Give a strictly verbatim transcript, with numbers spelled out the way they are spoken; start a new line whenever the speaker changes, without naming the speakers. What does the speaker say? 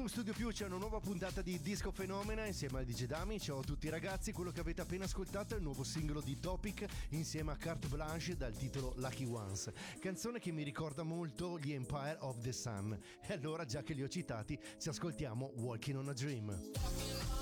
Su Studio Più c'è una nuova puntata di Disco Fenomena insieme a D J Dami. Ciao a tutti ragazzi, quello che avete appena ascoltato è il nuovo singolo di Topic insieme a Carte Blanche dal titolo Lucky Ones, canzone che mi ricorda molto gli Empire of the Sun. E allora, già che li ho citati, ci ascoltiamo Walking on a Dream.